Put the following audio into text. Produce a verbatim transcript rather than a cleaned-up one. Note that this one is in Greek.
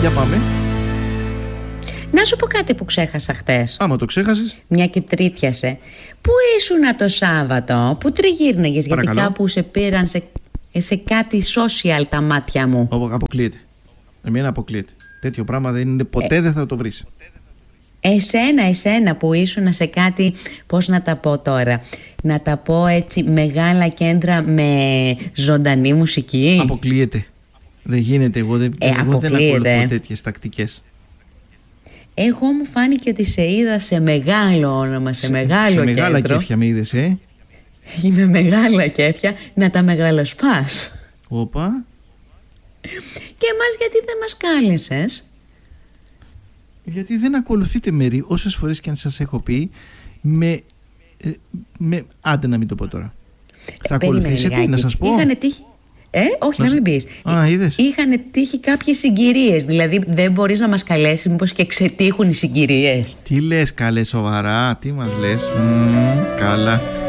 Για πάμε. Να σου πω κάτι που ξέχασα χτες. Άμα το ξέχασες. Μια και τρίτιασε. Πού ήσουνα το Σάββατο, πού τριγύρναγες? Γιατί κάπου σε πήραν σε, σε κάτι social τα μάτια μου. Ω, αποκλείεται. Εμένα αποκλείεται. Τέτοιο πράγμα δεν είναι ποτέ, ε, δεν θα το βρεις. Εσένα, εσένα που ήσουνα σε κάτι, πώς να τα πω τώρα, να τα πω έτσι, μεγάλα κέντρα με ζωντανή μουσική. Αποκλείεται. Δεν γίνεται, εγώ δεν, ε, εγώ δεν ακολουθώ τέτοιες τακτικές. Εγώ μου φάνηκε ότι σε είδα σε μεγάλο όνομα, σε, σε μεγάλο σε κέντρο. Σε μεγάλα κέφια με είδες, ε. Με μεγάλα κέφια, να τα μεγαλοσπάς. Όπα. Και εμάς γιατί δεν μας κάλεσες? Γιατί δεν ακολουθείτε μέρη, όσες φορές και αν σας έχω πει, με, με άντε να μην το πω τώρα. Θα ακολουθήσετε, να σας πω. Είχανε τύχει. Ε, όχι, να, να μην πεις. Α, είδες. Είχανε τύχει κάποιες συγκυρίες. Δηλαδή δεν μπορείς να μας καλέσεις, μήπως και ξετύχουν οι συγκυρίες? Τι λες καλέ, σοβαρά, τι μας λες? Μ, καλά.